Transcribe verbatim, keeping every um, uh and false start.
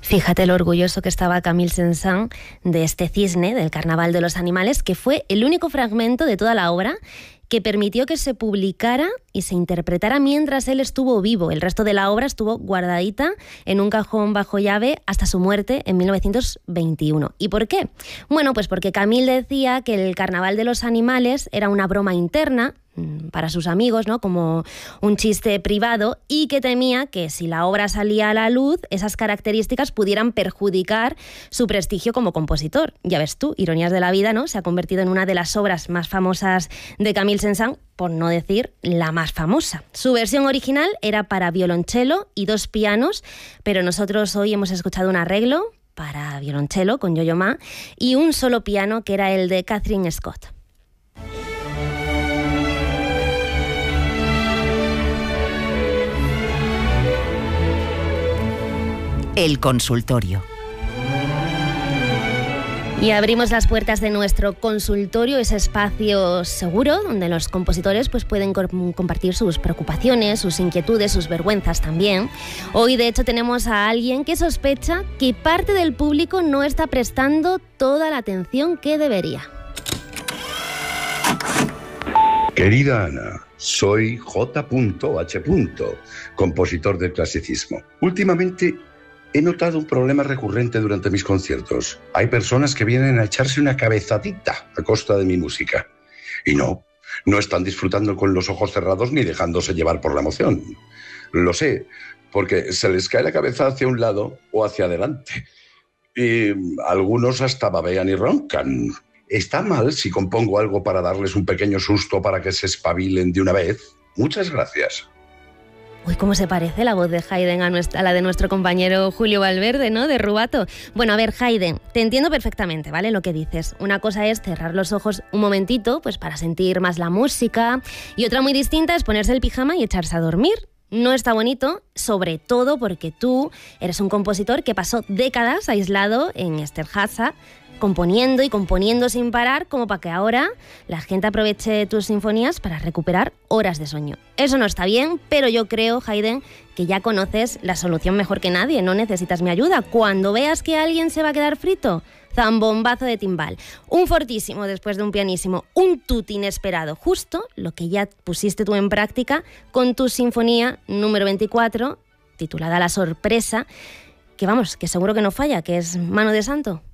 Fíjate lo orgulloso que estaba Camille Saint-Saëns de este cisne, del Carnaval de los Animales, que fue el único fragmento de toda la obra que permitió que se publicara y se interpretara mientras él estuvo vivo. El resto de la obra estuvo guardadita en un cajón bajo llave hasta su muerte en mil novecientos veintiuno. ¿Y por qué? Bueno, pues porque Camille decía que el Carnaval de los Animales era una broma interna para sus amigos, ¿no?, como un chiste privado, y que temía que si la obra salía a la luz, esas características pudieran perjudicar su prestigio como compositor. Ya ves tú, ironías de la vida, ¿no? Se ha convertido en una de las obras más famosas de Camille Saint-Saëns, por no decir la más famosa. Su versión original era para violonchelo y dos pianos, pero nosotros hoy hemos escuchado un arreglo para violonchelo con Yo-Yo Ma y un solo piano, que era el de Catherine Scott. El consultorio. Y abrimos las puertas de nuestro consultorio, ese espacio seguro donde los compositores pues, pueden compartir sus preocupaciones, sus inquietudes, sus vergüenzas también. Hoy, de hecho, tenemos a alguien que sospecha que parte del público no está prestando toda la atención que debería. Querida Ana, soy J H., compositor del clasicismo. Últimamente he notado un problema recurrente durante mis conciertos. Hay personas que vienen a echarse una cabezadita a costa de mi música. Y no, no están disfrutando con los ojos cerrados ni dejándose llevar por la emoción. Lo sé, porque se les cae la cabeza hacia un lado o hacia adelante. Y algunos hasta babean y roncan. ¿Está mal si compongo algo para darles un pequeño susto para que se espabilen de una vez? Muchas gracias. Uy, cómo se parece la voz de Haydn a, nuestra, a la de nuestro compañero Julio Valverde, ¿no?, de Rubato. Bueno, a ver, Haydn, te entiendo perfectamente, ¿vale?, lo que dices. Una cosa es cerrar los ojos un momentito, pues para sentir más la música, y otra muy distinta es ponerse el pijama y echarse a dormir. No está bonito, sobre todo porque tú eres un compositor que pasó décadas aislado en Esterháza, componiendo y componiendo sin parar, como para que ahora la gente aproveche tus sinfonías para recuperar horas de sueño. Eso no está bien, pero yo creo, Haydn, que ya conoces la solución mejor que nadie, no necesitas mi ayuda. Cuando veas que alguien se va a quedar frito, zambombazo de timbal, un fortísimo después de un pianísimo, un tutti inesperado, justo lo que ya pusiste tú en práctica con tu sinfonía número veinticuatro, titulada La Sorpresa, que vamos, que seguro que no falla, que es Mano de Santo.